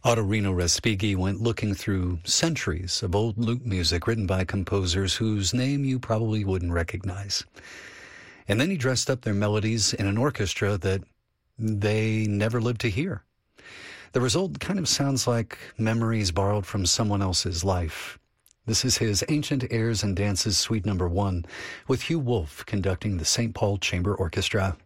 Ottorino Respighi went looking through centuries of old lute music written by composers whose name you probably wouldn't recognize. And then he dressed up their melodies in an orchestra that they never lived to hear. The result kind of sounds like memories borrowed from someone else's life. This is his Ancient Airs and Dances Suite No. 1 with Hugh Wolf conducting the St. Paul Chamber Orchestra.